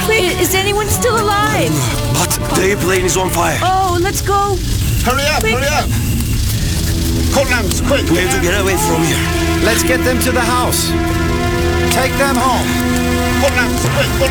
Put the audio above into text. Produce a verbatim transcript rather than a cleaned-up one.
Quick! Is anyone still alive? But the airplane is on fire. Oh, let's go! Hurry up, Quick. hurry up! Colonels, quick! We have to get away from here. Let's get them to the house. Take them home. Colonels, quick,